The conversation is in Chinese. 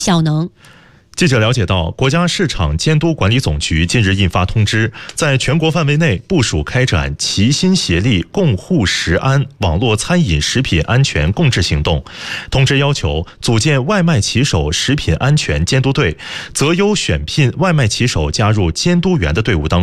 效能。 记者了解到，国家市场监督管理总局近日印发通知，在全国范围内部署开展齐心协力共护食安网络餐饮食品安全共治行动。通知要求组建外卖骑手食品安全监督队，择优选聘外卖骑手加入监督员的队伍当中。